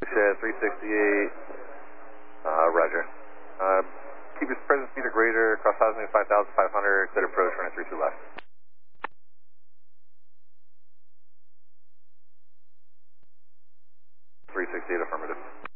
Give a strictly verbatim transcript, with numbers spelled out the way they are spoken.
Shed three sixty-eight, uh, roger. Uh, keep your present speed or greater, cross thousand five thousand five hundred, clear approach, running three two left. three sixty-eight affirmative.